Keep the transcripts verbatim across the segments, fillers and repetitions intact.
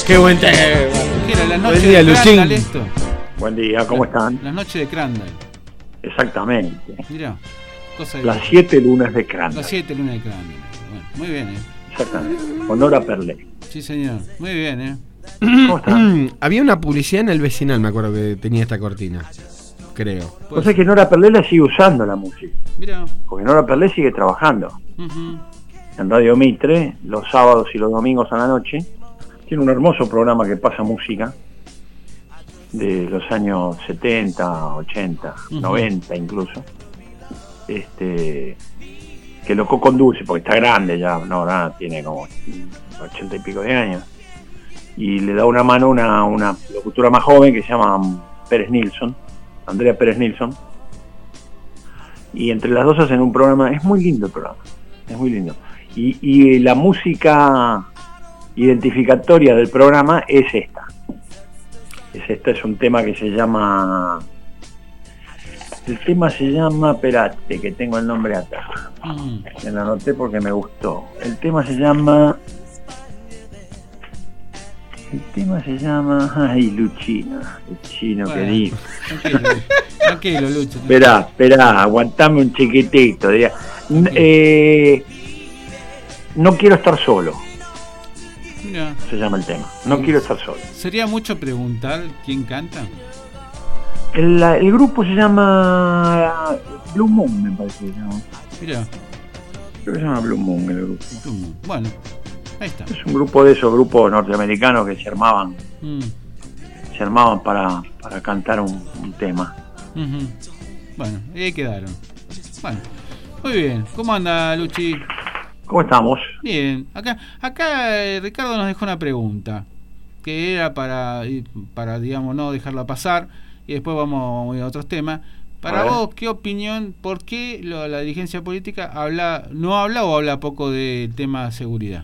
Qué buen tema. ¿Qué era? La noche Buen día, de Luchín. Crandall esto. Buen día, ¿cómo están? La noche de Crandall. Exactamente. Mirá, cosa de Las siete lunas de Las Crandall. siete lunas de Crandall. Bueno, muy bien, eh. Exactamente. Honor a Perlé. Sí, señor. Muy bien, eh. ¿Cómo están? Había una publicidad en el Vecinal, me acuerdo que tenía esta cortina. Creo. O sea que Nora Perlé la sigue usando la música. Mirá. Porque Nora Perlé sigue trabajando Uh-huh. en Radio Mitre, los sábados y los domingos a la noche. Tiene un hermoso programa que pasa música de los años setenta, ochenta, Uh-huh. noventa incluso. Este que lo co-conduce, porque está grande ya, Nora tiene como ochenta y pico de años. Y le da una mano una, una locutora más joven que se llama Pérez Nilsson, Andrea Pérez Nilsson. Y entre las dos hacen un programa, es muy lindo el programa, es muy lindo. Y, y la música identificatoria del programa es esta. Es esta, es un tema que se llama... El tema se llama, espérate, que tengo el nombre acá. Uh-huh. Me lo anoté porque me gustó. El tema se llama... El tema se llama... Ay, Luchino, Luchino, Bueno, querido. Tranquilo, tranquilo, Lucho. Esperá, esperá, aguantame un chiquitito. Diga. N- eh, no quiero estar solo, Mirá. se llama el tema. No quiero estar solo. ¿Sería mucho preguntar quién canta? El, la- el grupo se llama Blue Moon, me parece que se llama. Mirá. Creo que se llama Blue Moon el grupo. Bueno, ahí está. Es un grupo de esos grupos norteamericanos que se armaban, Mm. se armaban para, para cantar un, un tema. Uh-huh. Bueno, y ahí quedaron. Bueno, muy bien. ¿Cómo anda, Luchi? ¿Cómo estamos? Bien. Acá, acá eh, Ricardo nos dejó una pregunta que era para, para digamos, no dejarla pasar y después vamos a ir a otros temas. Para A ver. vos, ¿qué opinión? ¿Por qué lo- la dirigencia política habla, no habla o habla poco del tema seguridad?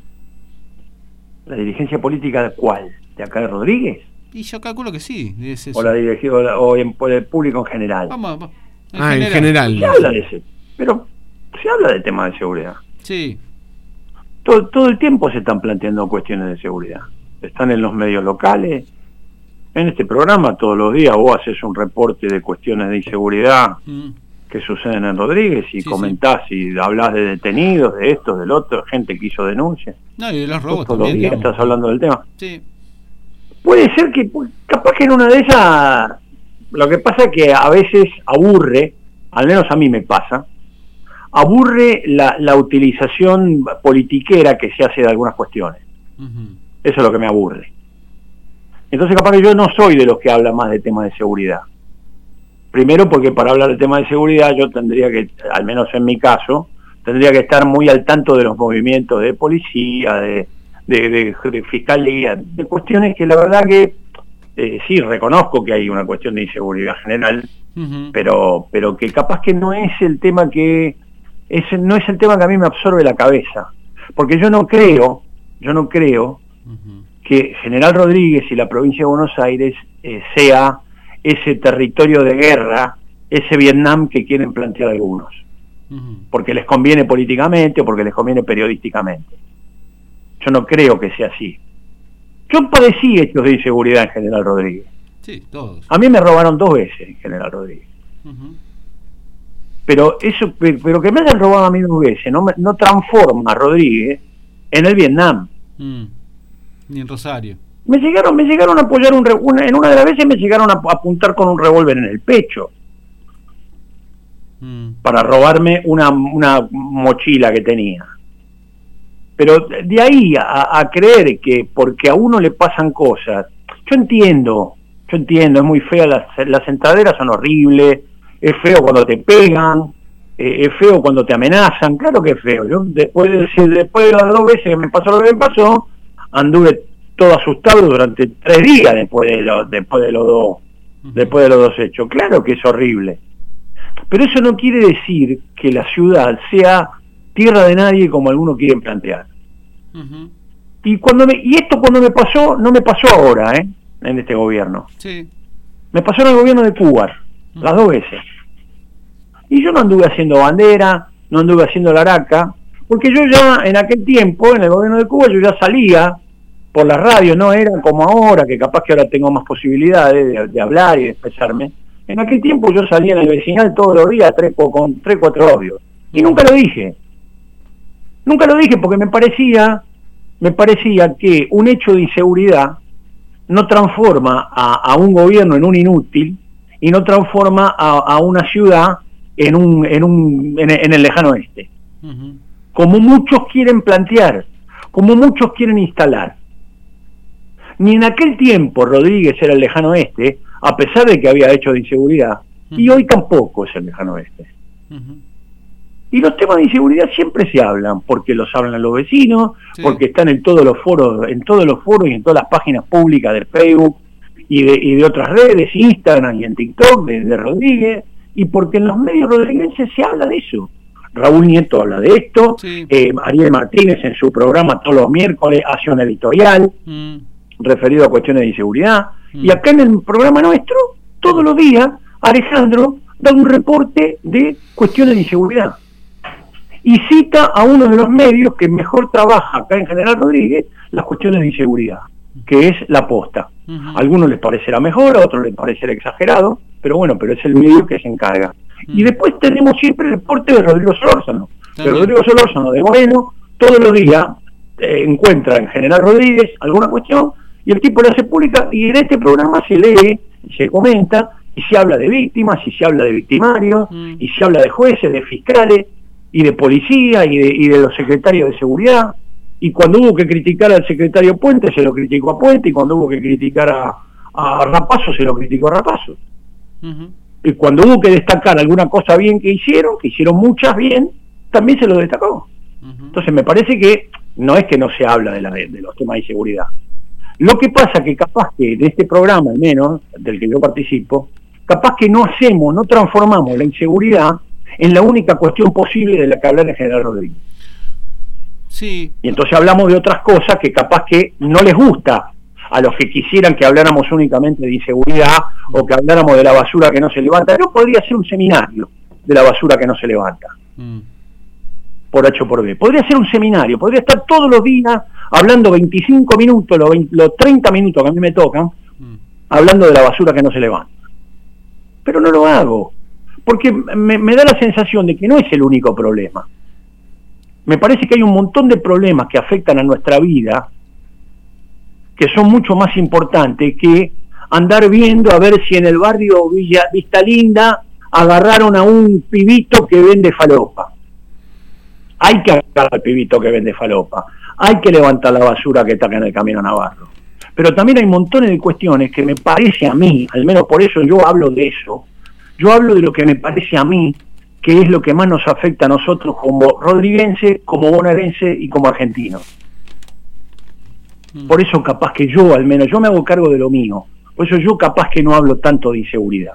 ¿La dirigencia política de cuál? ¿De acá de Rodríguez? Y yo calculo que sí. Es eso. ¿O la dirigencia o, la- o en- por el público en general? Vamos, vamos. Ah, en general. Se habla de ese, pero se habla de temas de seguridad. Sí. Todo, todo el tiempo se están planteando cuestiones de seguridad. Están en los medios locales. En este programa todos los días vos haces un reporte de cuestiones de inseguridad Mm. que suceden en Rodríguez y Sí, comentás y hablas de detenidos, de esto, del otro, gente que hizo denuncias. No, y de los robos Todos los también. días digamos. estás hablando del tema. Sí. Puede ser que, pu- capaz que en una de esas, lo que pasa es que a veces aburre, al menos a mí me pasa, aburre la, la utilización politiquera que se hace de algunas cuestiones. Uh-huh. Eso es lo que me aburre. Entonces capaz que yo no soy de los que habla más de temas de seguridad. Primero porque para hablar de temas de seguridad yo tendría que, al menos en mi caso, tendría que estar muy al tanto de los movimientos de policía, de, de, de, de fiscalía, de cuestiones que la verdad que eh, sí, reconozco que hay una cuestión de inseguridad general, Uh-huh. pero pero que capaz que no es el tema que ese no es el tema que a mí me absorbe la cabeza, porque yo no creo, yo no creo Uh-huh. que General Rodríguez y la provincia de Buenos Aires eh, sea ese territorio de guerra, ese Vietnam que quieren plantear algunos, Uh-huh. porque les conviene políticamente o porque les conviene periodísticamente. Yo no creo que sea así. Yo padecí hechos de inseguridad en General Rodríguez. Sí, todos. A mí me robaron dos veces en General Rodríguez. Uh-huh. Pero eso, pero que me hayan robado a mí dos veces no, me- no transforma a Rodríguez en el Vietnam. Mm. Ni en Rosario. Me llegaron, me llegaron a apoyar un re- una, en una de las veces me llegaron a ap- apuntar con un revólver en el pecho Mm. para robarme una, una mochila que tenía. Pero de ahí a, a creer que porque a uno le pasan cosas, yo entiendo, yo entiendo, es muy fea, las, las sentaderas son horribles, es feo cuando te pegan, eh, es feo cuando te amenazan, claro que es feo. Yo después de, si después de las dos veces que me pasó lo que me pasó, anduve todo asustado durante tres días después de, lo, después de los dos, Uh-huh. después de los dos hechos. Claro que es horrible. Pero eso no quiere decir que la ciudad sea tierra de nadie como algunos quieren plantear. Uh-huh. Y cuando me, y esto cuando me pasó, no me pasó ahora, ¿eh? En este gobierno. Sí. Me pasó en el gobierno de Cuba, Uh-huh. las dos veces. Y yo no anduve haciendo bandera, no anduve haciendo la araca, porque yo ya en aquel tiempo, en el gobierno de Cuba, yo ya salía por la radio, no era como ahora, que capaz que ahora tengo más posibilidades de, de hablar y de expresarme. En aquel tiempo yo salía en el vecinal todos los días tres, con tres, cuatro audios. Y nunca lo dije. Nunca lo dije porque me parecía, me parecía que un hecho de inseguridad no transforma a, a un gobierno en un inútil y no transforma a, a una ciudad en un, en un, en, en el lejano oeste. Uh-huh. Como muchos quieren plantear, como muchos quieren instalar. Ni en aquel tiempo Rodríguez era el lejano oeste, a pesar de que había hechos de inseguridad, uh-huh. y hoy tampoco es el lejano oeste. Uh-huh. Y los temas de inseguridad siempre se hablan, porque los hablan los vecinos, sí. porque están en todos los foros, en todos los foros y en todas las páginas públicas de Facebook y de, y de otras redes, Instagram y en TikTok de, de Rodríguez, y porque en los medios rodriguenses se habla de eso. Raúl Nieto habla de esto, sí. eh, Ariel Martínez en su programa todos los miércoles hace un editorial mm. referido a cuestiones de inseguridad, mm. y acá en el programa nuestro, todos los días, Alejandro da un reporte de cuestiones de inseguridad. Y cita a uno de los medios que mejor trabaja acá en General Rodríguez las cuestiones de inseguridad, que es La Posta. Uh-huh. A algunos les parecerá mejor, a otros les parecerá exagerado, pero bueno, pero es el medio que se encarga. Uh-huh. Y después tenemos siempre el reporte de Rodrigo Solórzano. De Rodrigo Solórzano de Moreno, todos los días eh, encuentra en General Rodríguez alguna cuestión y el tipo la hace pública, y en este programa se lee, se comenta, y se habla de víctimas, y se habla de victimarios, uh-huh. y se habla de jueces, de fiscales, y de policía y de, y de los secretarios de seguridad, y cuando hubo que criticar al secretario Puente se lo criticó a Puente, y cuando hubo que criticar a, a Rapazo se lo criticó a Rapazo. Uh-huh. Y cuando hubo que destacar alguna cosa bien que hicieron, que hicieron muchas bien, también se lo destacó. Uh-huh. Entonces me parece que no es que no se habla de, la, de, de los temas de seguridad. Lo que pasa que capaz que de este programa, al menos, del que yo participo, capaz que no hacemos, no transformamos la inseguridad en la única cuestión posible de la que hablar en General Rodríguez. Sí. Y entonces hablamos de otras cosas que capaz que no les gusta a los que quisieran que habláramos únicamente de inseguridad o que habláramos de la basura que no se levanta. No podría ser un seminario de la basura que no se levanta. Mm. Por H o por B. Podría ser un seminario, podría estar todos los días hablando veinticinco minutos, los, veinte, los treinta minutos que a mí me tocan, mm. hablando de la basura que no se levanta. Pero no lo hago. Porque me, me da la sensación de que no es el único problema. Me parece que hay un montón de problemas que afectan a nuestra vida que son mucho más importantes que andar viendo a ver si en el barrio Villa, Vista Linda agarraron a un pibito que vende falopa. Hay que agarrar al pibito que vende falopa. Hay que levantar la basura que está acá en el Camino Navarro. Pero también hay montones de cuestiones que me parece a mí, al menos por eso yo hablo de eso, yo hablo de lo que me parece a mí, que es lo que más nos afecta a nosotros como rodriguenses, como bonaerenses y como argentinos. Mm. Por eso capaz que yo, al menos, yo me hago cargo de lo mío. Por eso yo capaz que no hablo tanto de inseguridad.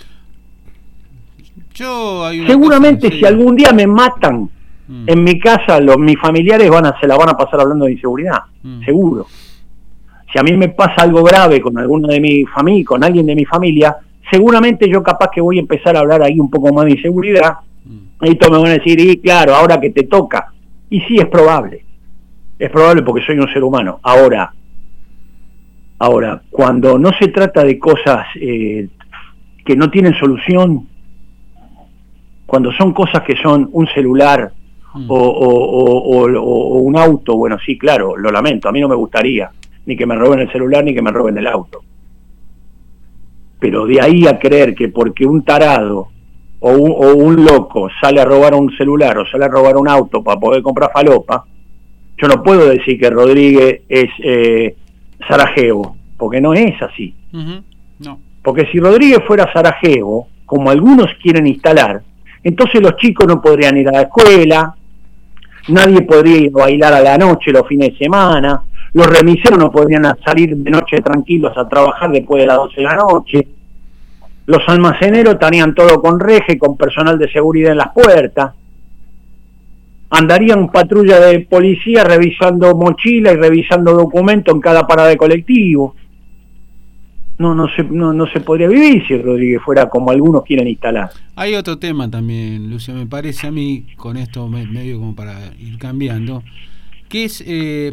Yo hay una Seguramente cosa, sí. si algún día me matan mm. en mi casa, los, mis familiares van a, se la van a pasar hablando de inseguridad. Mm. Seguro. Si a mí me pasa algo grave con alguno de mi familia, con alguien de mi familia, seguramente yo capaz que voy a empezar a hablar ahí un poco más de inseguridad, mm. y todos me van a decir, y claro, ahora que te toca. Y sí, es probable. Es probable porque soy un ser humano. Ahora, ahora cuando no se trata de cosas eh, que no tienen solución, cuando son cosas que son un celular mm. o, o, o, o, o un auto, bueno, sí, claro, lo lamento, a mí no me gustaría ni que me roben el celular ni que me roben el auto. Pero de ahí a creer que porque un tarado o un, o un loco sale a robar un celular o sale a robar un auto para poder comprar falopa, yo no puedo decir que Rodríguez es eh, Sarajevo, porque no es así. Uh-huh. No. Porque si Rodríguez fuera Sarajevo, como algunos quieren instalar, entonces los chicos no podrían ir a la escuela, nadie podría ir a bailar a la noche los fines de semana, los remiseros no podrían salir de noche tranquilos a trabajar después de las doce de la noche, los almaceneros estarían todo con reje, con personal de seguridad en las puertas, andarían patrulla de policía revisando mochila y revisando documentos en cada parada de colectivo. No, no se, no, no se podría vivir si Rodríguez fuera como algunos quieren instalar. Hay otro tema también, Lucio, me parece a mí, con esto medio como para ir cambiando, que es... Eh,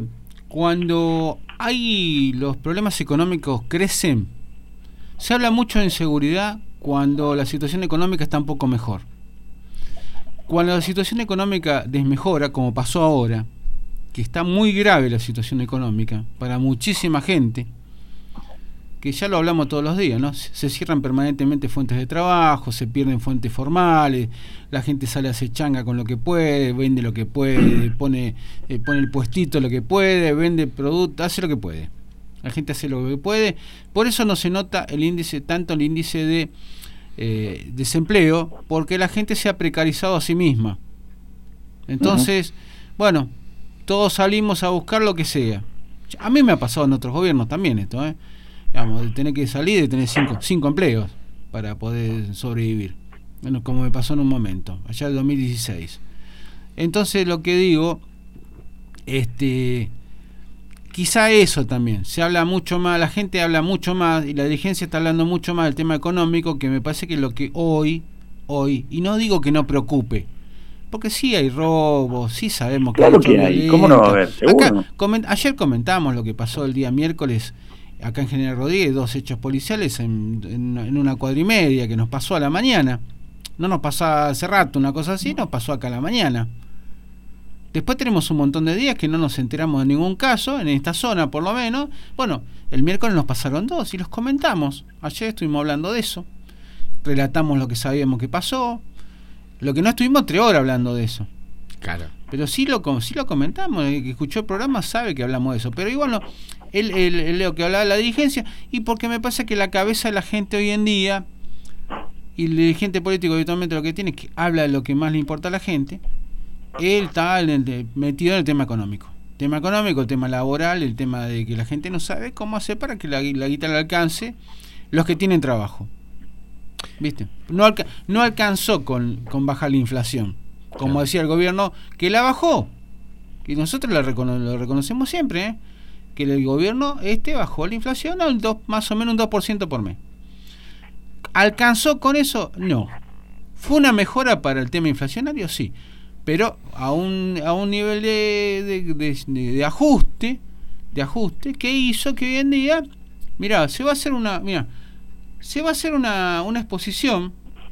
cuando hay los problemas económicos crecen, se habla mucho de inseguridad cuando la situación económica está un poco mejor. Cuando la situación económica desmejora, como pasó ahora, que está muy grave la situación económica para muchísima gente, que ya lo hablamos todos los días, ¿no? Se cierran permanentemente fuentes de trabajo, se pierden fuentes formales, la gente sale a hacer changa con lo que puede, vende lo que puede, pone, eh, pone el puestito lo que puede, vende productos, hace lo que puede. La gente hace lo que puede, por eso no se nota el índice, tanto el índice de eh, desempleo, porque la gente se ha precarizado a sí misma. Entonces, uh-huh. bueno, todos salimos a buscar lo que sea. A mí me ha pasado en otros gobiernos también esto, ¿eh? Digamos, de tener que salir y de tener cinco, cinco empleos para poder sobrevivir. Bueno, como me pasó en un momento, allá del dos mil dieciséis. Entonces lo que digo, este, quizá eso también, se habla mucho más, la gente habla mucho más y la dirigencia está hablando mucho más del tema económico, que me parece que lo que hoy, hoy, y no digo que no preocupe, porque sí hay robos, sí sabemos que claro hay que hay, ¿cómo no va a haber? Seguro. Acá, coment, ayer comentamos lo que pasó el día miércoles acá en General Rodríguez, dos hechos policiales en, en, en una cuadrimedia que nos pasó a la mañana. No nos pasaba hace rato una cosa así, nos pasó acá a la mañana. Después tenemos un montón de días que no nos enteramos de ningún caso, en esta zona por lo menos. Bueno, el miércoles nos pasaron dos y los comentamos. Ayer estuvimos hablando de eso. Relatamos lo que sabíamos que pasó. Lo que no estuvimos tres horas hablando de eso. Claro. Pero sí lo, sí lo comentamos, el que escuchó el programa sabe que hablamos de eso. Pero igual no, el, el, el Leo que hablaba de la dirigencia, y porque me pasa que la cabeza de la gente hoy en día, y el dirigente político habitualmente lo que tiene es que habla de lo que más le importa a la gente, él está en el, metido en el tema económico. El tema económico, el tema laboral, el tema de que la gente no sabe cómo hacer para que la, la guita le alcance los que tienen trabajo. ¿Viste? No, alca no alcanzó con, con bajar la inflación, como claro. decía el gobierno, que la bajó. Y nosotros la recono lo reconocemos siempre, ¿eh? Que el gobierno este bajó la inflación a un dos, más o menos un dos por ciento por mes. ¿Alcanzó con eso? No. ¿Fue una mejora para el tema inflacionario? Sí. Pero a un, a un nivel de, de, de, de, de ajuste, de ajuste, que hizo que hoy en día, mirá, se va a hacer una, mirá, se va a hacer una, una exposición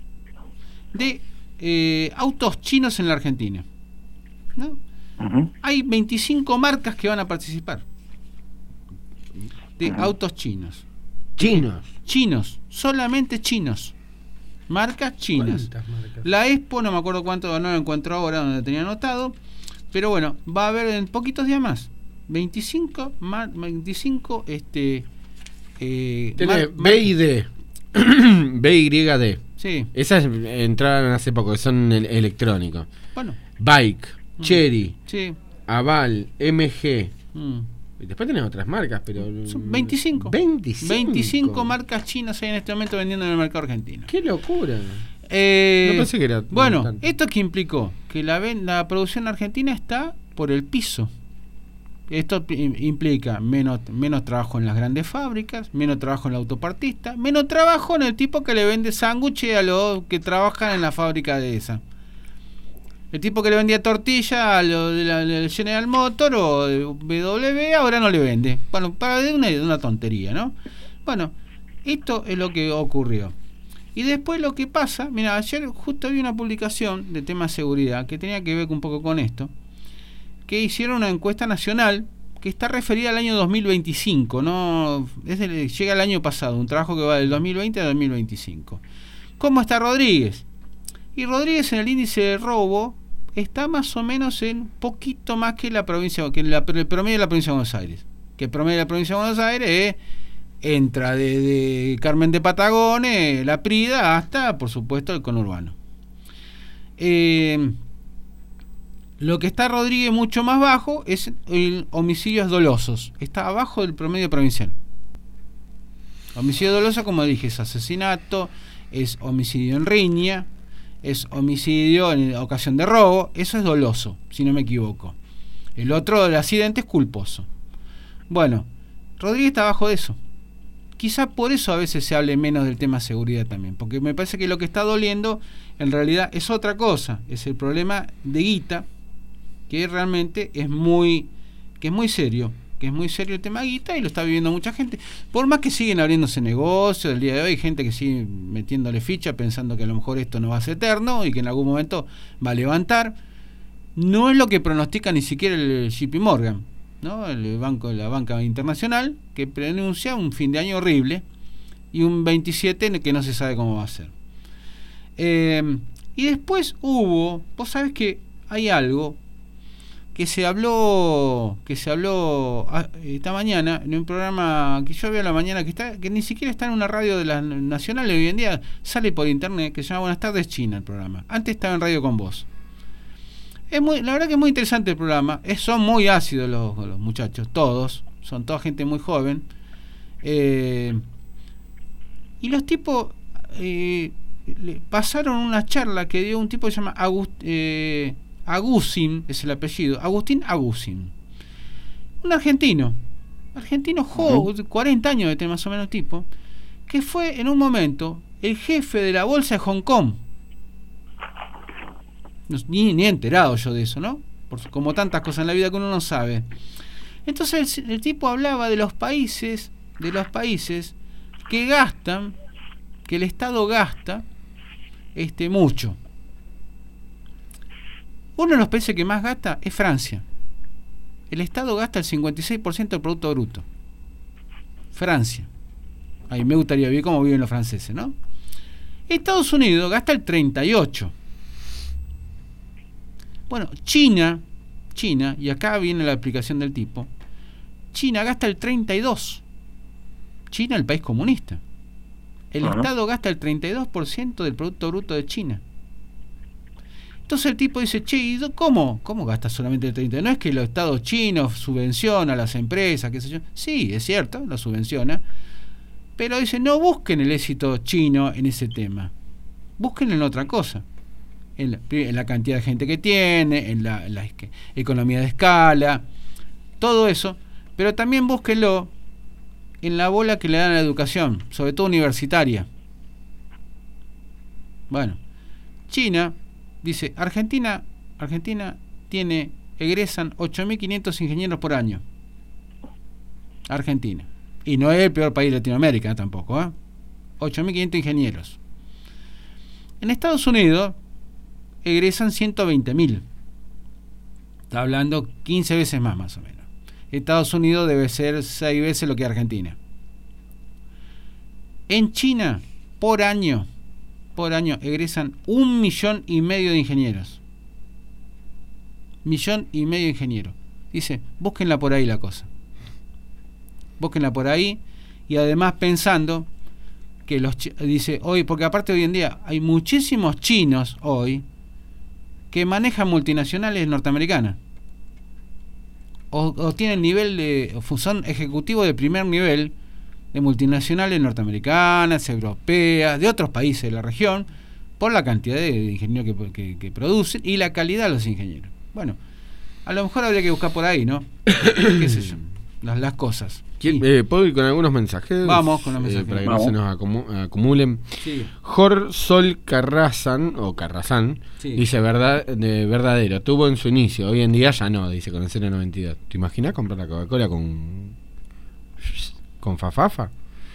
de eh, autos chinos en la Argentina, ¿no? Uh-huh. Hay veinticinco marcas que van a participar de uh-huh. autos chinos. Chinos. Chinos, solamente chinos. Marcas chinas. Marcas? La Expo, no me acuerdo cuánto, no lo encuentro ahora donde tenía anotado, pero bueno, va a haber en poquitos días más. veinticinco, veinticinco este eh, Tiene B y D. B Y D. Sí. Esas entraron hace poco, que son el, electrónicos. Bueno. Bike, mm. Cherry, sí. Aval, M G. Mm. Y después tenés otras marcas, pero... Son veinticinco. veinticinco. veinticinco marcas chinas hay en este momento vendiendo en el mercado argentino. ¡Qué locura! Eh, no pensé que era... Bueno, tanto. ¿esto qué implicó? Que la, la producción argentina está por el piso. Esto implica menos, menos trabajo en las grandes fábricas, menos trabajo en el autopartista, menos trabajo en el tipo que le vende sándwiches a los que trabajan en la fábrica de esa. El tipo que le vendía tortilla a lo de la, de la General Motor o de B W ahora no le vende. Bueno, para de una, de una tontería, ¿no? Bueno, esto es lo que ocurrió. Y después lo que pasa, mira, ayer justo vi una publicación de tema de seguridad que tenía que ver un poco con esto, que hicieron una encuesta nacional que está referida al año dos mil veinticinco, no es de, llega el año pasado, un trabajo que va del dos mil veinte al dos mil veinticinco. ¿Cómo está Rodríguez? Y Rodríguez en el índice de robo está más o menos en poquito más que la provincia, que la, el promedio de la provincia de Buenos Aires. Que el promedio de la provincia de Buenos Aires es, entra de, de Carmen de Patagones, La Prida, hasta, por supuesto, el conurbano. Eh, lo que está Rodríguez mucho más bajo es el homicidios dolosos. Está abajo del promedio provincial. Homicidio doloso, como dije, es asesinato, es homicidio en riña, es homicidio en ocasión de robo, eso es doloso, si no me equivoco. El otro, el accidente, es culposo. Bueno, Rodríguez está abajo de eso. Quizá por eso a veces se hable menos del tema seguridad también, porque me parece que lo que está doliendo en realidad es otra cosa, es el problema de guita, que realmente es muy, que es muy serio, que es muy serio el tema guita y lo está viviendo mucha gente. Por más que siguen abriéndose negocios, el día de hoy hay gente que sigue metiéndole ficha pensando que a lo mejor esto no va a ser eterno y que en algún momento va a levantar. No es lo que pronostica ni siquiera el J P Morgan, ¿no? El banco, la banca internacional, que pronuncia un fin de año horrible y un veintisiete que no se sabe cómo va a ser. Eh, y después hubo, vos sabés que hay algo que se habló que se habló esta mañana en un programa que yo veo a la mañana que está que ni siquiera está en una radio de las nacionales, hoy en día sale por internet, que se llama Buenas tardes China el programa. Antes estaba en Radio Con Vos. Es muy, la verdad que es muy interesante el programa. Es, son muy ácidos los, los muchachos, todos, son toda gente muy joven. Eh, y los tipos eh, le pasaron una charla que dio un tipo que se llama Agust, eh, Agusin, es el apellido, Agustín Agusin, un argentino, argentino joven, uh-huh. cuarenta años de tener más o menos tipo, que fue en un momento el jefe de la bolsa de Hong Kong. No, ni, ni he enterado yo de eso, ¿no? Por, como tantas cosas en la vida que uno no sabe. Entonces el, el tipo hablaba de los países, de los países que gastan, que el Estado gasta este mucho. Uno de los países que más gasta es Francia. El Estado gasta el cincuenta y seis por ciento del Producto Bruto. Francia. Ahí me gustaría ver cómo viven los franceses, ¿no? Estados Unidos gasta el treinta y ocho por ciento. Bueno, China, China, y acá viene la explicación del tipo, China gasta el treinta y dos por ciento. China, el país comunista. El uh-huh. Estado gasta el treinta y dos por ciento del Producto Bruto de China. Entonces el tipo dice, che, ¿cómo? ¿Cómo gasta solamente el treinta por ciento? No es que los estados chinos subvencionan a las empresas, qué sé yo. Sí, es cierto, lo subvenciona. Pero dice, no busquen el éxito chino en ese tema. Busquen en otra cosa. En la, en la cantidad de gente que tiene, en la, en la economía de escala, todo eso. Pero también búsquenlo en la bola que le dan a la educación, sobre todo universitaria. Bueno, China... Dice, Argentina Argentina tiene, egresan ocho mil quinientos ingenieros por año. Argentina. Y no es el peor país de Latinoamérica, ¿eh? Tampoco, ¿eh? ocho mil quinientos ingenieros. En Estados Unidos egresan ciento veinte mil. Está hablando quince veces más, más o menos. Estados Unidos debe ser seis veces lo que Argentina. En China, por año... por año egresan un millón y medio de ingenieros. Millón y medio de ingenieros. Dice, búsquenla por ahí la cosa. Búsquenla por ahí. Y además pensando que los chi- dice, hoy, porque aparte hoy en día hay muchísimos chinos hoy que manejan multinacionales norteamericanas. O, o tienen nivel de, o son ejecutivos de primer nivel de multinacionales norteamericanas, europeas, de otros países de la región, por la cantidad de ingenieros que, que, que producen y la calidad de los ingenieros. Bueno, a lo mejor habría que buscar por ahí, ¿no? ¿Qué sé yo? Las, las cosas. Sí. Eh, ¿Puedo ir con algunos mensajes? Vamos con los mensajes. Eh, para que Vamos. no se nos acumu- acumulen. Sí. Jor Sol Carrazan, o Carrazán, Sí. dice verdad, de verdadero, tuvo en su inicio, hoy en día ya no, dice con el cero noventa y dos. ¿Te imaginas comprar la Coca-Cola con... con fafafa?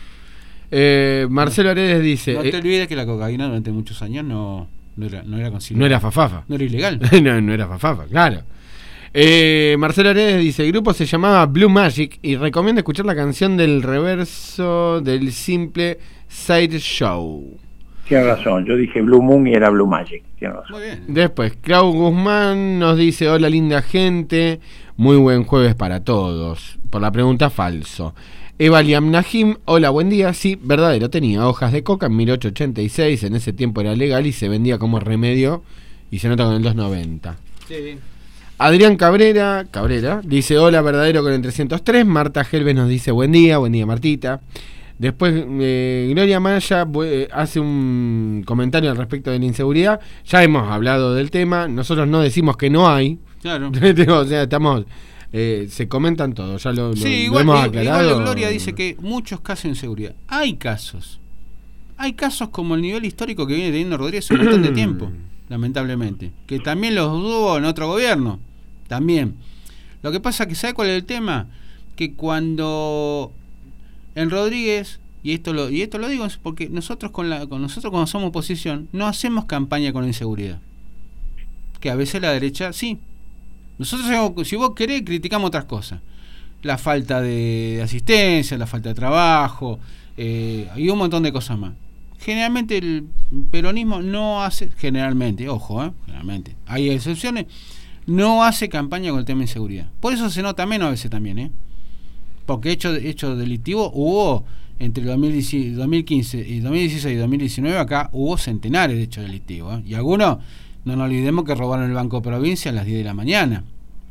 Eh, Marcelo Aredes dice... No te eh, olvides que la cocaína durante muchos años no, no era, no era considerada. no era fafafa. No era ilegal. no, no era fafafa, claro. Eh, Marcelo Aredes dice, el grupo se llamaba Blue Magic y recomienda escuchar la canción del reverso del simple Side Show. Tiene razón, yo dije Blue Moon y era Blue Magic. Tiene razón. Muy bien. Después, Clau Guzmán nos dice, hola linda gente, muy buen jueves para todos. Por la pregunta, falso. Eva Liam Nahim, hola, buen día. Sí, verdadero, tenía hojas de coca en mil ochocientos ochenta y seis, en ese tiempo era legal y se vendía como remedio y se nota con el doscientos noventa. Sí. Adrián Cabrera, Cabrera dice, hola, verdadero con el trescientos tres. Marta Helves nos dice, buen día, buen día Martita. Después eh, Gloria Maya eh, hace un comentario al respecto de la inseguridad. Ya hemos hablado del tema, nosotros no decimos que no hay. Claro. O sea, estamos... Eh, se comentan todo, ya lo, Sí, lo, igual, lo hemos igual aclarado. Gloria dice que muchos casos de inseguridad. Hay casos. Hay casos como el nivel histórico que viene teniendo Rodríguez un montón de tiempo, lamentablemente. Que también los hubo en otro gobierno. También. Lo que pasa que, ¿sabe cuál es el tema? que cuando en Rodríguez, y esto lo y esto lo digo porque nosotros con la con nosotros cuando somos oposición no hacemos campaña con la inseguridad, que a veces la derecha sí. Nosotros, si vos querés, criticamos otras cosas, la falta de asistencia, la falta de trabajo, eh, y un montón de cosas más. Generalmente el peronismo no hace, generalmente, ojo, eh, generalmente, hay excepciones, no hace campaña con el tema de inseguridad. Por eso se nota menos a veces también, ¿eh? Porque hecho, hecho delictivo hubo entre dos mil quince y dos mil dieciséis y dos mil diecinueve, acá hubo centenares de hechos delictivos, ¿eh? Y algunos, no nos olvidemos que robaron el Banco Provincia a las diez de la mañana,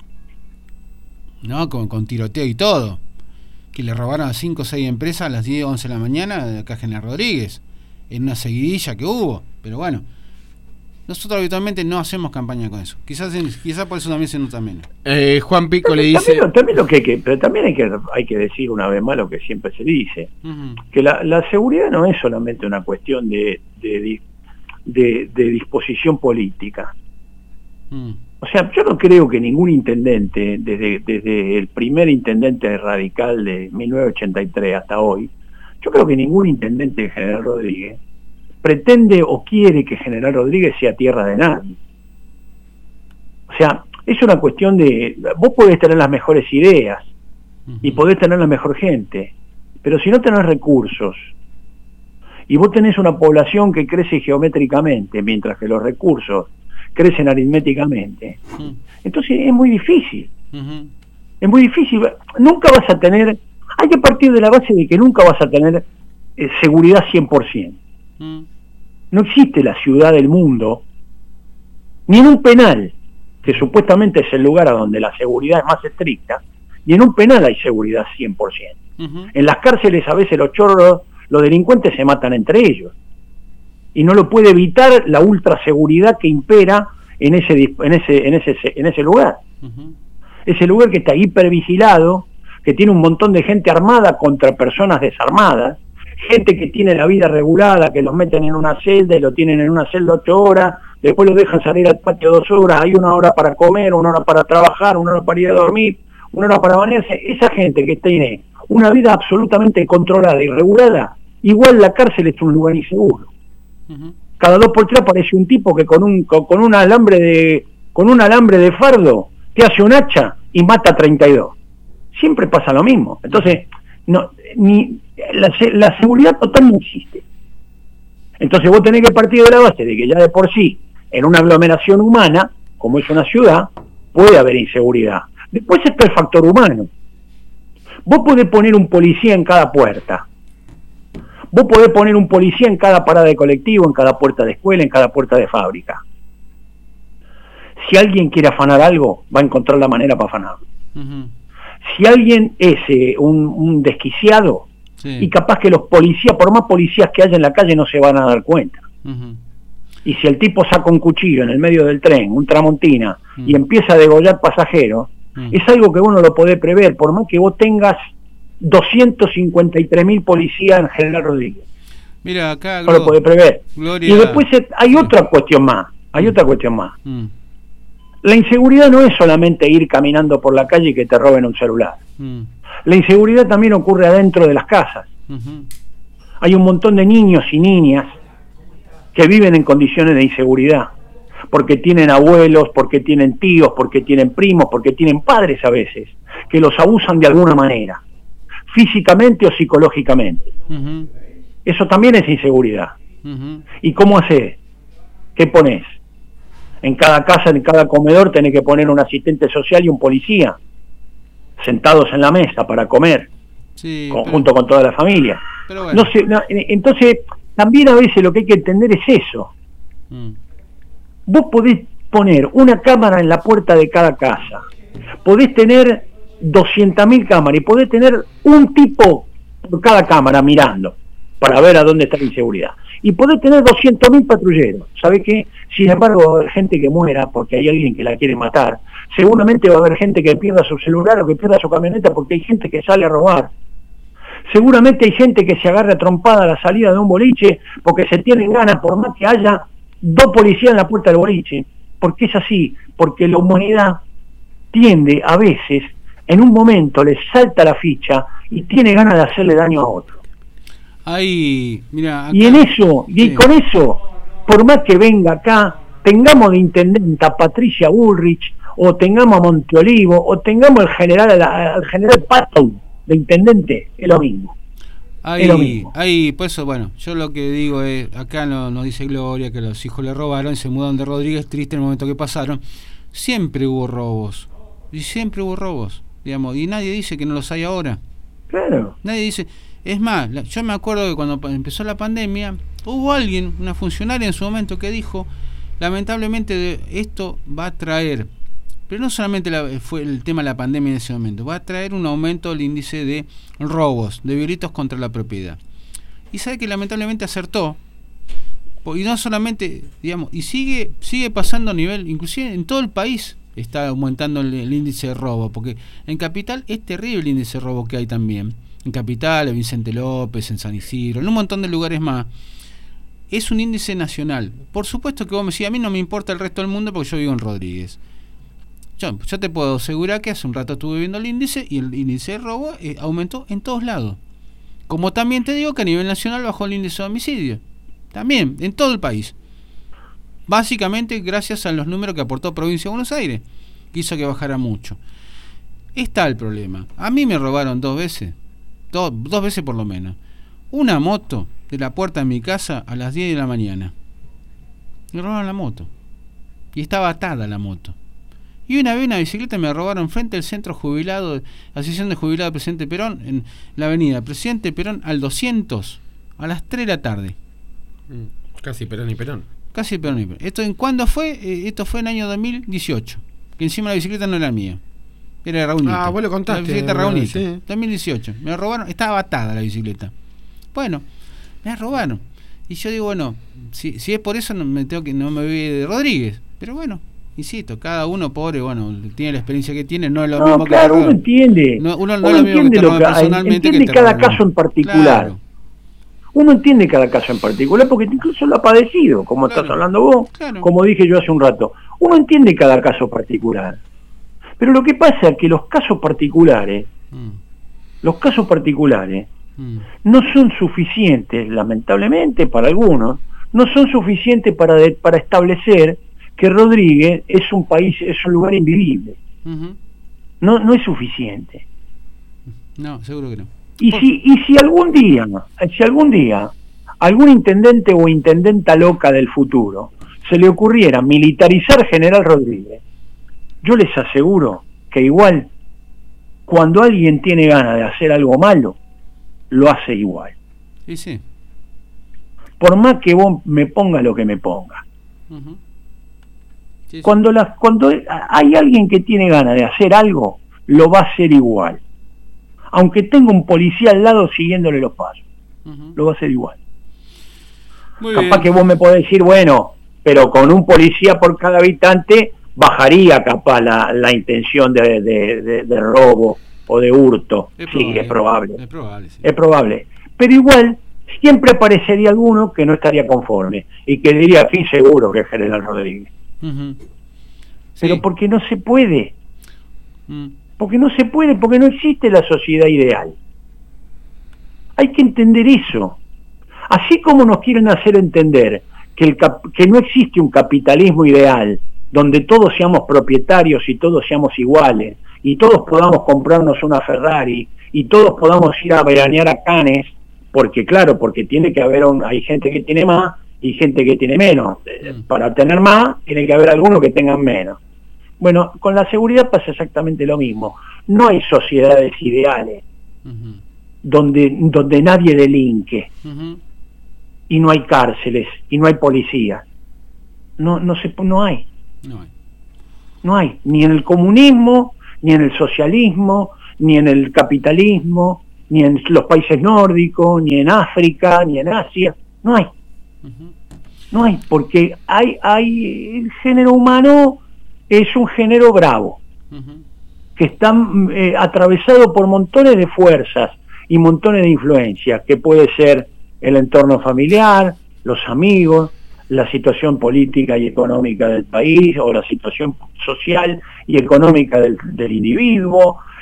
¿no? Con, con tiroteo y todo, que le robaron a cinco o seis empresas a las diez o once de la mañana de acá General Rodríguez, en una seguidilla que hubo. Pero bueno, nosotros habitualmente no hacemos campaña con eso. Quizás quizás por eso también se nota menos. Eh, Juan Pico le dice... También, también lo que hay que, pero también hay que, hay que decir una vez más lo que siempre se dice, uh-huh. que la, la seguridad no es solamente una cuestión de, de, de, de disposición política. Uh-huh. O sea, yo no creo que ningún intendente, desde, desde el primer intendente radical de mil novecientos ochenta y tres hasta hoy, yo creo que ningún intendente de General Rodríguez pretende o quiere que General Rodríguez sea tierra de nadie. O sea, es una cuestión de... Vos podés tener las mejores ideas uh-huh. y podés tener la mejor gente, pero si no tenés recursos y vos tenés una población que crece geométricamente mientras que los recursos crecen aritméticamente, uh-huh. entonces es muy difícil. Uh-huh. Es muy difícil. Nunca vas a tener... Hay que partir de la base de que nunca vas a tener eh, seguridad cien por ciento. Mm. No existe la ciudad del mundo, ni en un penal, que supuestamente es el lugar a donde la seguridad es más estricta, ni en un penal hay seguridad cien por ciento. Uh-huh. En las cárceles a veces los chorros, los delincuentes se matan entre ellos. Y no lo puede evitar la ultraseguridad que impera en ese, en ese, en ese, en ese lugar. Uh-huh. Ese lugar que está hipervigilado, que tiene un montón de gente armada contra personas desarmadas, gente que tiene la vida regulada, que los meten en una celda y lo tienen en una celda ocho horas, después los dejan salir al patio dos horas, hay una hora para comer, una hora para trabajar, una hora para ir a dormir, una hora para bañarse. Esa gente que tiene una vida absolutamente controlada y regulada, igual la cárcel es un lugar inseguro. Uh-huh. Cada dos por tres aparece un tipo que con un con, con un alambre de con un alambre de fardo te hace un hacha y mata a treinta y dos. Siempre pasa lo mismo. Entonces, no, ni la, la seguridad total no existe. Entonces vos tenés que partir de la base de que ya de por sí, en una aglomeración humana, como es una ciudad, puede haber inseguridad. Después está el factor humano. Vos podés poner un policía en cada puerta. Vos podés poner un policía en cada parada de colectivo, en cada puerta de escuela, en cada puerta de fábrica. Si alguien quiere afanar algo, va a encontrar la manera para afanarlo. Uh-huh. Si alguien es eh, un, un desquiciado, sí. y capaz que los policías, por más policías que haya en la calle, no se van a dar cuenta. Uh-huh. Y si el tipo saca un cuchillo en el medio del tren, un tramontina, uh-huh. y empieza a degollar pasajeros, uh-huh. es algo que vos no lo podés prever, por más que vos tengas doscientos cincuenta y tres mil policías en General Rodríguez. Mira, acá no lo podés prever. Gloria. Y después hay otra cuestión más, hay uh-huh. otra cuestión más. Uh-huh. La inseguridad no es solamente ir caminando por la calle y que te roben un celular. Mm. La inseguridad también ocurre adentro de las casas. Uh-huh. Hay un montón de niños y niñas que viven en condiciones de inseguridad, porque tienen abuelos, porque tienen tíos, porque tienen primos, porque tienen padres a veces, que los abusan de alguna manera, físicamente o psicológicamente. Uh-huh. Eso también es inseguridad. Uh-huh. ¿Y cómo haces? ¿Qué pones? En cada casa, en cada comedor tenés que poner un asistente social y un policía sentados en la mesa para comer, sí, conjunto pero, con toda la familia. Pero bueno. no sé, no, entonces también a veces lo que hay que entender es eso. Mm. Vos podés poner una cámara en la puerta de cada casa, podés tener doscientas mil cámaras y podés tener un tipo por cada cámara mirando para ver a dónde está la inseguridad. Y podés tener doscientos mil patrulleros. ¿Sabés qué? Sin embargo, va a haber gente que muera porque hay alguien que la quiere matar. Seguramente va a haber gente que pierda su celular o que pierda su camioneta porque hay gente que sale a robar. Seguramente hay gente que se agarra trompada a la salida de un boliche porque se tienen ganas, por más que haya dos policías en la puerta del boliche. Porque es así, porque la humanidad tiende a veces en un momento le salta la ficha y tiene ganas de hacerle daño a otro. Ahí, mira, acá, y en eso, y sí. con eso, por más que venga acá, tengamos de intendente a Patricia Bullrich, o tengamos a Monteolivo, o tengamos al general, al general Patton de intendente, es lo mismo. Ahí, es lo mismo. Ahí, pues eso, bueno, yo lo que digo es, acá no, nos dice Gloria que los hijos le robaron, se mudaron de Rodríguez, triste en el momento que pasaron. Siempre hubo robos, y siempre hubo robos, digamos, y nadie dice que no los hay ahora. Claro. Nadie dice, es más, la, yo me acuerdo que cuando empezó la pandemia, hubo alguien, una funcionaria en su momento que dijo, lamentablemente de, esto va a traer, pero no solamente la, fue el tema de la pandemia en ese momento, va a traer un aumento del índice de robos, de delitos contra la propiedad. Y sabe que lamentablemente acertó, y no solamente, digamos, y sigue sigue pasando a nivel, inclusive en todo el país está aumentando el, el índice de robo, porque en Capital es terrible el índice de robo que hay también. En Capital, en Vicente López, en San Isidro, en un montón de lugares más. Es un índice nacional. Por supuesto que vos me decís, a mí no me importa el resto del mundo porque yo vivo en Rodríguez. Yo, yo te puedo asegurar que hace un rato estuve viendo el índice y el índice de robo eh, aumentó en todos lados. Como también te digo que a nivel nacional bajó el índice de homicidio. También, en todo el país. Básicamente gracias a los números que aportó Provincia de Buenos Aires, que hizo que bajara mucho. Está el problema. A mí me robaron dos veces. Do, dos veces por lo menos. Una moto de la puerta de mi casa a las diez de la mañana. Me robaron la moto. Y estaba atada la moto. Y una vez una bicicleta me robaron frente al centro jubilado, Asociación de Jubilados Presidente Perón, en la avenida Presidente Perón al doscientos, a las tres de la tarde. Casi Perón y Perón. Casi Perón y Perón. ¿Esto en cuándo fue? Eh, esto fue en el año dos mil dieciocho. Que encima la bicicleta no era mía. Era de Raúlito. Ah, vos lo contaste. La bicicleta Raúlito. Sí. dos mil dieciocho. Me la robaron. Estaba atada la bicicleta. Bueno, me la robaron. Y yo digo, bueno, si, si es por eso no me tengo que no me voy de Rodríguez. Pero bueno, insisto, cada uno pobre, bueno, tiene la experiencia que tiene, no es lo no, mismo claro, que uno entiende. No, uno no uno es lo mismo entiende que te lo que, personalmente entiende que te cada roban. caso en particular. Claro. Uno entiende cada caso en particular porque incluso lo ha padecido, como Claro. estás hablando vos, Claro. como dije yo hace un rato. Uno entiende cada caso particular. Pero lo que pasa es que los casos particulares, mm. los casos particulares mm. no son suficientes, lamentablemente para algunos, no son suficientes para, de, para establecer que Rodríguez es un país, es un lugar invivible. Uh-huh. No, no es suficiente. No, seguro que no. Y si, y si algún día, si algún día, algún intendente o intendenta loca del futuro se le ocurriera militarizar General Rodríguez, yo les aseguro que igual, cuando alguien tiene ganas de hacer algo malo, lo hace igual. Sí, sí. Por más que vos me ponga lo que me ponga. Uh-huh. Sí, sí. Cuando, la, cuando hay alguien que tiene ganas de hacer algo, lo va a hacer igual. Aunque tenga un policía al lado siguiéndole los pasos. Uh-huh. Lo va a hacer igual. Muy Capaz bien. Que vos me podés decir, bueno, pero con un policía por cada habitante bajaría capaz la, la intención de, de, de, de robo o de hurto. Es sí, probable, es probable. Es probable, sí. Es probable. Pero igual, siempre aparecería alguno que no estaría conforme y que diría, sí, seguro que es General Rodríguez. Uh-huh. Sí. Pero porque no se puede. Uh. Porque no se puede, porque no existe la sociedad ideal. Hay que entender eso. Así como nos quieren hacer entender que, el cap que no existe un capitalismo ideal, donde todos seamos propietarios y todos seamos iguales, y todos podamos comprarnos una Ferrari, y todos podamos ir a veranear a Cannes, porque claro, porque tiene que haber, un, hay gente que tiene más y gente que tiene menos. Para tener más, tiene que haber algunos que tengan menos. Bueno, con la seguridad pasa exactamente lo mismo. No hay sociedades ideales uh-huh. donde, donde nadie delinque uh-huh. y no hay cárceles y no hay policía. No, no, se, no hay. No hay. No hay. Ni en el comunismo, ni en el socialismo, ni en el capitalismo, ni en los países nórdicos, ni en África, ni en Asia. No hay. Uh-huh. No hay, porque hay, hay el género humano es un género bravo, uh-huh. que está eh, atravesado por montones de fuerzas y montones de influencias, que puede ser el entorno familiar, los amigos, la situación política y económica del país, o la situación social y económica del, del individuo,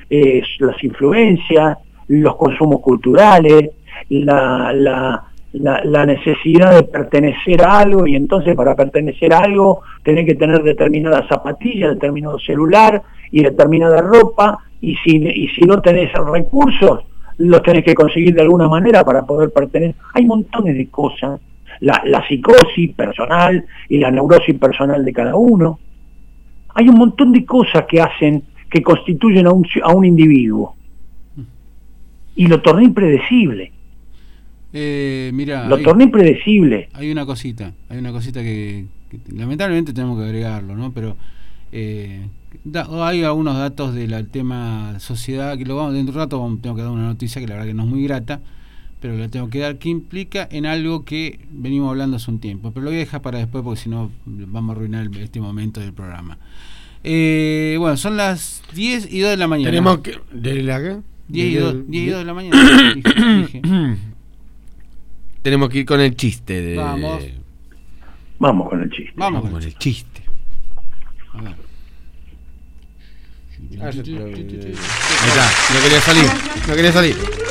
eh, las influencias, los consumos culturales, la, la, la, la necesidad de pertenecer a algo, y entonces para pertenecer a algo tenés que tener determinada zapatilla, determinado celular y determinada ropa, y si, y si no tenés recursos, los tenés que conseguir de alguna manera para poder pertenecer. Hay montones de cosas, la, la psicosis personal y la neurosis personal de cada uno. Hay un montón de cosas que hacen, que constituyen a un, a un individuo, y lo torna impredecible. Eh, mira, lo hay, torna impredecible. Hay una cosita, hay una cosita que, que lamentablemente tenemos que agregarlo, ¿no? Pero eh, da, hay algunos datos del tema sociedad que lo vamos dentro de un rato vamos, tengo que dar una noticia que la verdad que no es muy grata, pero la tengo que dar, que implica en algo que venimos hablando hace un tiempo, pero lo voy a dejar para después porque si no vamos a arruinar este momento del programa. Eh, bueno, son las diez y dos de la mañana. Tenemos que... ¿De la qué? diez y dos de la mañana. dije, dije. Tenemos que ir con el chiste de... Vamos. Vamos con el chiste. Vamos, Vamos con el chiste. A ver. Ah, ya te lo- Ahí está, no quería salir, no quería salir.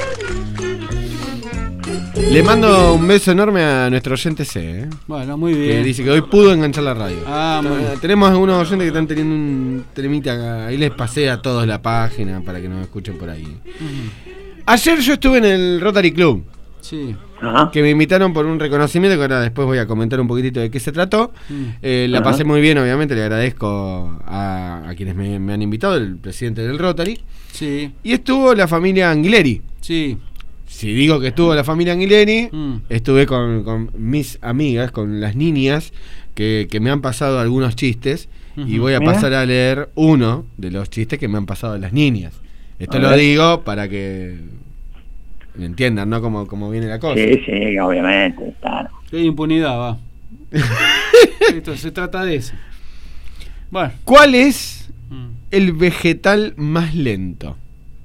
Le mando un beso enorme a nuestro oyente C, ¿eh? Bueno, muy Que bien. dice que hoy pudo enganchar la radio. Ah, muy bien. Eh, Tenemos algunos oyentes que están teniendo un temita acá. Ahí les pasé a todos la página para que nos escuchen por ahí. Ujú. Ayer yo estuve en el Rotary Club, Sí. Ajá. que me invitaron por un reconocimiento que ahora después voy a comentar un poquitito de qué se trató. Mm. Eh, la Ajá. pasé muy bien, obviamente, le agradezco a, a quienes me, me han invitado, el presidente del Rotary. Sí. Y estuvo la familia Anguileri. Sí. Si digo que estuvo la familia Anguileri, Mm. estuve con, con mis amigas, con las niñas, que, que me han pasado algunos chistes. Y Ujú. voy a Mira. pasar a leer uno de los chistes que me han pasado las niñas. Esto A lo ver. digo para que me entiendan, ¿no? Cómo, cómo viene la cosa. Sí, sí, obviamente, claro. Qué impunidad, va. Esto se trata de eso. Bueno. ¿Cuál es Mm. el vegetal más lento?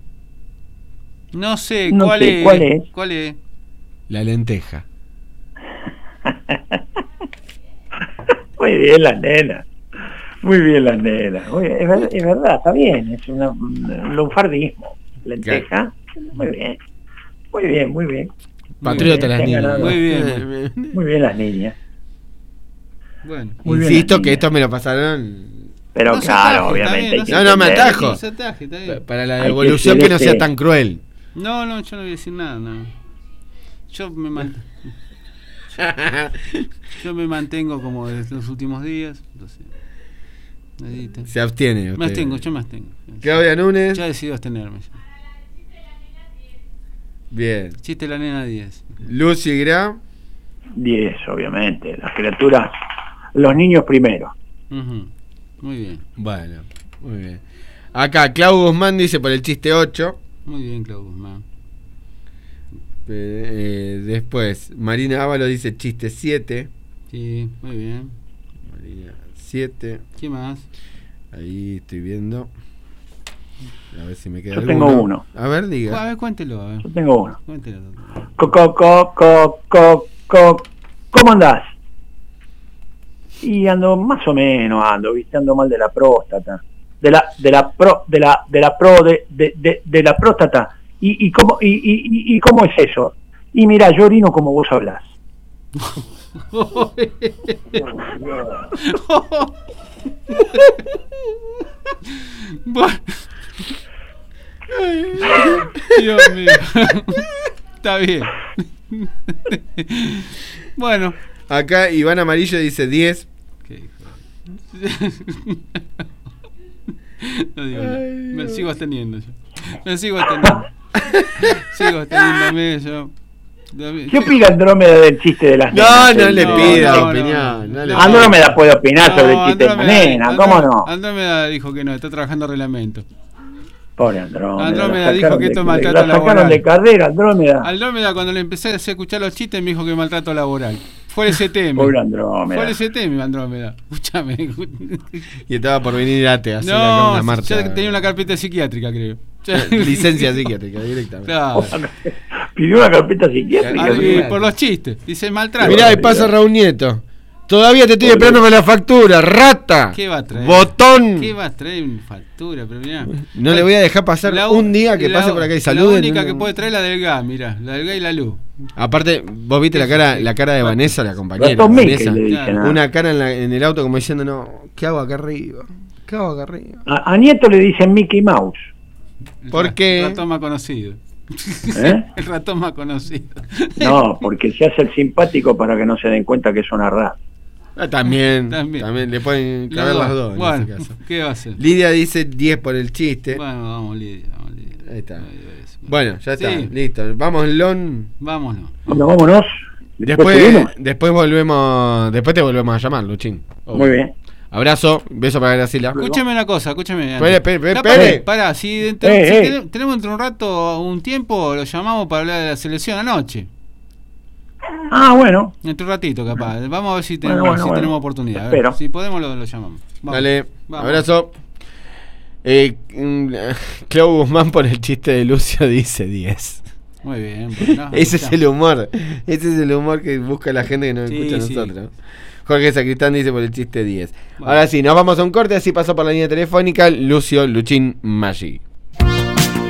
No sé, No ¿cuál, sé, es? ¿cuál es? ¿Cuál es? La lenteja. Muy bien las nenas. Muy bien las nenas. Muy bien, es, ver- es verdad, está bien. Es una, un lunfardismo. Lenteja. Muy bien. Muy bien, muy bien. Patriota las bien, niñas. ganado. Muy bien. Muy bien las niñas. Bueno. Muy bien Insisto las que niñas. esto me lo pasaron Pero No se claro, ataje, obviamente. está bien, hay que no, no me entender. atajo. No se ataje, está bien. para la Hay que devolución ser que no sea este- tan cruel. No, no, yo no voy a decir nada, no. Yo me man- yo me mantengo como desde los últimos días, entonces. Nadita. Se abstiene. Me usted. abstengo, yo me abstengo. Claudia Núñez. Ya he decidido abstenerme. Bien. Chiste la nena diez. Lucy Gra. diez, obviamente. Las criaturas, los niños primero. Ujú. Muy bien, Bueno, muy bien. Acá Clau Guzmán dice por el chiste ocho. muy bien, Clau Guzmán. Eh, después, Marina Ávalo dice chiste siete. Sí, muy bien. Marina siete. ¿Qué más? Ahí estoy viendo. A ver si me queda Yo alguno. tengo uno. A ver, A diga. ver, cuéntelo, a ver. Yo tengo uno. Cuéntelo, doctor. Co, co, co, co, co, co. ¿Cómo andás? Y ando más o menos, ando, viste, ando mal de la próstata. De la, de la pro, de la, de la pro, de, de, de, de la próstata. ¿Y, y cómo, y, y, y cómo es eso? Y mira, yo orino como vos hablás. Bueno. Dios mío. Está bien. Bueno. Acá Iván Amarillo dice diez. ¿Qué hijo? No digo nada. Me sigo absteniendo yo. Me sigo absteniendo. Sigo absteniéndome yo. ¿Qué opina Andrómeda del chiste de las No, nenas? no le No, pida no, opinión. no. No le No. pida. Andrómeda puede opinar sobre el No, chiste de las Andrómeda- nenas, ¿cómo no? Andrómeda dijo que no, está trabajando reglamento. Pobre Andrómeda. Andrómeda la dijo sacaron que de- esto es maltrato La sacaron laboral. de carrera, Andrómeda. Andrómeda, cuando le empecé a escuchar los chistes, me dijo que maltrato laboral. Fue el S T M. Pobre Fue Andrómeda. el S T M, Andrómeda. Escúchame. Y estaba por venir Ate a hacer acá No, una marcha. ya tenía una carpeta psiquiátrica, creo. Licencia psiquiátrica directamente. Claro. Pidió una carpeta psiquiátrica. Ah, y Olvidate. por los chistes. Dice maltrato. Mirá, ahí pasa Raúl Nieto. Todavía te estoy Pobre. esperando para la factura, rata. ¿Qué va a traer? Botón. ¿Qué va a traer en factura? Pero mirá. No le voy a dejar pasar La- un día que la- pase por acá y saluden. La única no, que no. puede traer la del gas, mirá, la del gas y la luz. Aparte, vos viste la cara, la cara de Vanessa, la compañera. Ratón Mickey Vanessa. le dicen. Claro. a- Una cara en, la- en el auto como diciendo, no, ¿qué hago acá arriba? ¿Qué hago acá arriba? A, a Nieto le dicen Mickey Mouse. ¿Por El qué? ratón más conocido. ¿Eh? El ratón más conocido. No, porque se hace el simpático para que no se den cuenta que es una rata. Ah, también, También. también, le pueden Los caber dos. las dos en Bueno, ese caso. ¿qué va a hacer? Lidia dice diez por el chiste. Bueno, vamos, Lidia. Vamos, Lidia. Ahí está. Ahí va eso. Bueno, ya está, Sí. listo. Vamos, Lon. Vámonos. Bueno, vámonos. Después, seguimos. después volvemos, después te volvemos a llamar, Luchín. Muy bien. Abrazo, beso para Graciela. Escúchame una cosa, escúchame. Espere, espere, espere, No, espere. pará, pará, si, dentro- Eh, si eh. tenemos, tenemos dentro de un rato, un tiempo, lo llamamos para hablar de la selección anoche. Ah, bueno. Dentro de un ratito, capaz. Vamos a ver si tenemos, Bueno, bueno, si bueno. tenemos oportunidad. A ver, Espero. si podemos, lo, lo llamamos. Vamos. Dale, Vamos. abrazo. Eh, mm, Clau Guzmán por el chiste de Lucio dice diez. Muy bien. Bueno, Ese es ya. el humor. Ese es el humor que busca la gente que nos Sí, escucha a sí. nosotros. Jorge Sacristán dice por el chiste diez. Bueno. Ahora sí, nos vamos a un corte, así pasó por la línea telefónica Lucio Luchín Maggi.